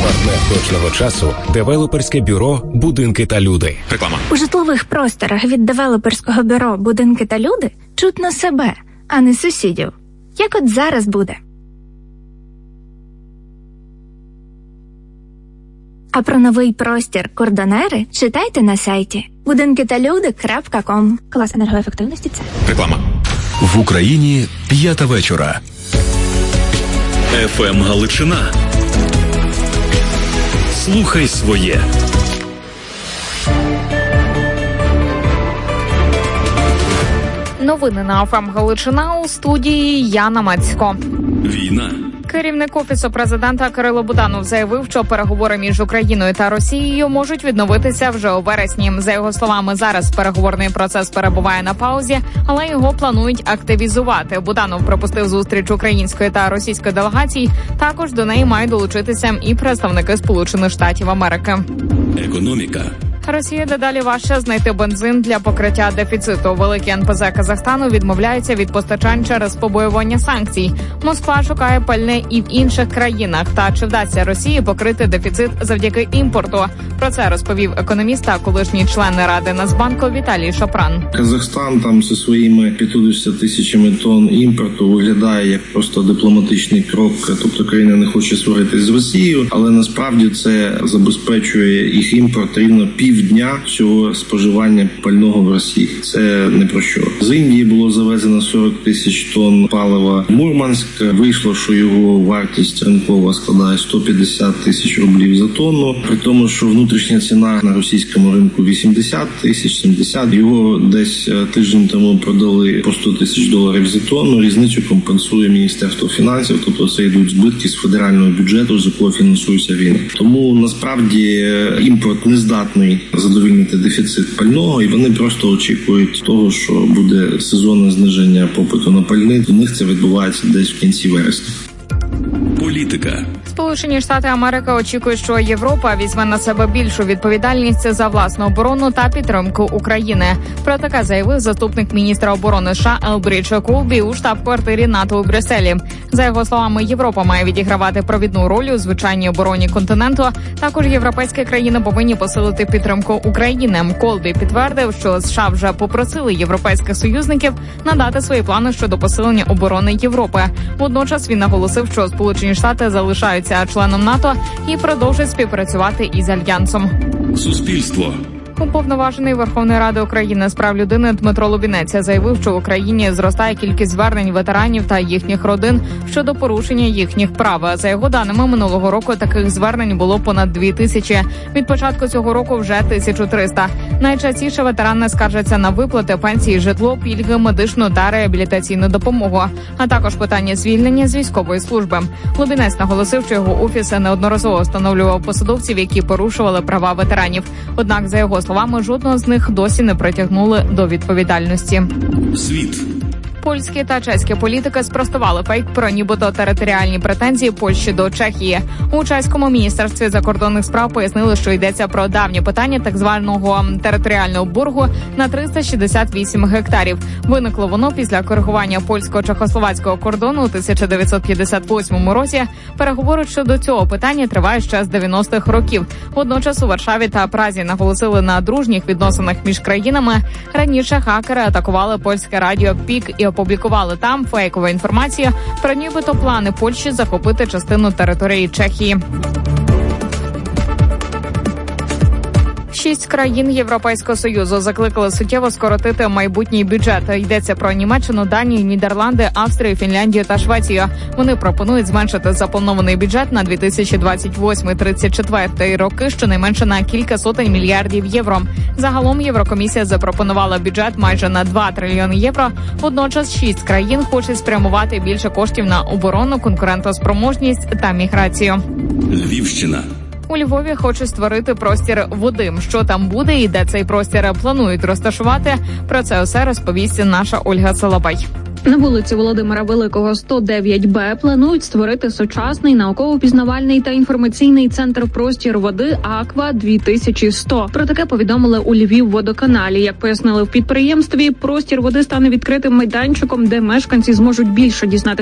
Партнер точного часу – девелоперське бюро «Будинки та люди». Реклама. У житлових просторах від девелоперського бюро «Будинки та люди» чутно себе, а не сусідів. Як от зараз буде. А про новий простір «Кордонери» читайте на сайті budinkitalude.com. Клас енергоефективності це. Реклама. В Україні 5 вечора. ФМ Галичина. Слухай своє. Новини на ФМ Галичина, у студії Яна Мацько. Війна. Керівник Офісу президента Кирило Буданов заявив, що переговори між Україною та Росією можуть відновитися вже у вересні. За його словами, зараз переговорний процес перебуває на паузі, але його планують активізувати. Буданов пропустив зустріч української та російської делегацій. Також до неї мають долучитися і представники Сполучених Штатів Америки. Економіка. Росія дедалі важче знайти бензин для покриття дефіциту. Великі НПЗ Казахстану відмовляються від постачань через побоювання санкцій. Москва шукає пальне і в інших країнах. Та чи вдасться Росії покрити дефіцит завдяки імпорту? Про це розповів економіст та колишній член Ради Нацбанку Віталій Шапран. Казахстан там зі своїми 50 тисячами тонн імпорту виглядає як просто дипломатичний крок. Тобто країна не хоче сваритись з Росією, але насправді це забезпечує їх імпорт рівно півдня всього споживання пального в Росії. Це не про що. З Індії було завезено 40 тисяч тонн палива в Мурманськ. Вийшло, що його вартість ринкова складає 150 тисяч рублів за тонну. При тому, що внутрішня ціна на російському ринку 80 тисяч, 70. Його десь тиждень тому продали по 100 тисяч доларів за тонну. Різницю компенсує Міністерство фінансів. Тобто це йдуть збитки з федерального бюджету, з якого фінансується війна. Тому насправді імпорт не здатний задовольнити дефіцит пального, і вони просто очікують того, що буде сезонне зниження попиту на пальне. У них це відбувається десь в кінці вересня. Політика. Сполучені Штати Америки очікують, що Європа візьме на себе більшу відповідальність за власну оборону та підтримку України. Про таке заявив заступник міністра оборони США Елбрідж Колбі у штаб-квартирі НАТО у Брюсселі. За його словами, Європа має відігравати провідну роль у звичайній обороні континенту. Також європейські країни повинні посилити підтримку України. Колбі підтвердив, що США вже попросили європейських союзників надати свої плани щодо посилення оборони Європи. Водночас він наголосив, що Сполучені Штати залишаються членом НАТО і продовжують співпрацювати із Альянсом. Суспільство. Уповноважений Верховної Ради України з прав людини Дмитро Лубінець заявив, що в Україні зростає кількість звернень ветеранів та їхніх родин щодо порушення їхніх прав. За його даними, минулого року таких звернень було понад 2000. Від початку цього року вже 1300. Найчастіше ветерани скаржаться на виплати, пенсії, житло, пільги, медичну та реабілітаційну допомогу, а також питання звільнення з військової служби. Лубінець наголосив, що його офіс неодноразово встановлював посадовців, які порушували права ветеранів. Однак, за його словами, жодного з них досі не притягнули до відповідальності. Світ. Польські та чеські політики спростували фейк про нібито територіальні претензії Польщі до Чехії. У чеському міністерстві закордонних справ пояснили, що йдеться про давнє питання так званого територіального боргу на 368 гектарів. Виникло воно після коригування польсько-чехословацького кордону у 1958 році. Переговори щодо цього питання тривають ще з 90-х років. Водночас у Варшаві та Празі наголосили на дружніх відносинах між країнами. Раніше хакери атакували польське радіо «Пік» і опублікували там фейкову інформацію про нібито плани Польщі захопити частину території Чехії. 6 країн Європейського Союзу закликали суттєво скоротити майбутній бюджет. Йдеться про Німеччину, Данію, Нідерланди, Австрію, Фінляндію та Швецію. Вони пропонують зменшити запланований бюджет на 2028-34 роки щонайменше на кілька сотень мільярдів євро. Загалом Єврокомісія запропонувала бюджет майже на 2 трильйони євро. Водночас 6 країн хочуть спрямувати більше коштів на оборону, конкурентоспроможність та міграцію. Львівщина. У Львові хочуть створити простір води. Що там буде і де цей простір планують розташувати, про це усе розповість наша Ольга Салабай. На вулиці Володимира Великого, 109Б планують створити сучасний науково-пізнавальний та інформаційний центр «Простір води Аква 2100». Про таке повідомили у Львівводоканалі. Як пояснили в підприємстві, простір води стане відкритим майданчиком, де мешканці зможуть більше дізнатися